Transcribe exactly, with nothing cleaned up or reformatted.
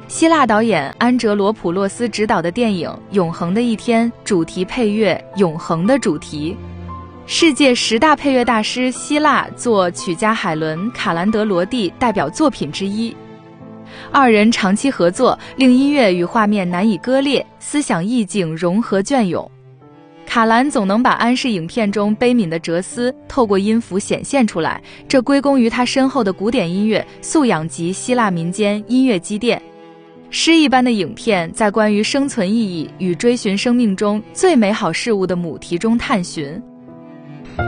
希腊导演安哲罗普洛斯执导的电影《永恒的一天》主题配乐《永恒的主题》。世界十大配乐大师希腊作曲家海伦·卡兰德罗蒂代表作品之一。二人长期合作，令音乐与画面难以割裂，思想意境融合隽永。卡兰总能把安氏影片中悲悯的哲思透过音符显现出来，这归功于他深厚的古典音乐素养及希腊民间音乐积淀。诗一般的影片在关于生存意义与追寻生命中最美好事物的母题中探寻，